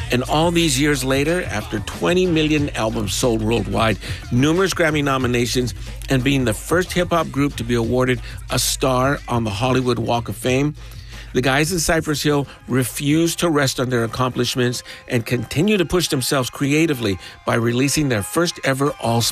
And all these years later, after 20 million albums sold worldwide, numerous Grammy nominations, and being the first hip-hop group to be awarded a star on the Hollywood Walk of Fame, the guys in Cypress Hill refuse to rest on their accomplishments and continue to push themselves creatively by releasing their first ever all